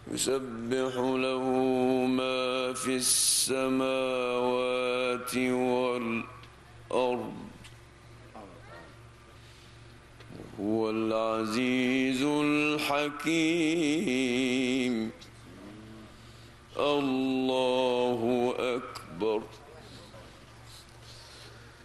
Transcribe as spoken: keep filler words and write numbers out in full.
يسبح له ما في السماوات والأرض هو العزيز الحكيم.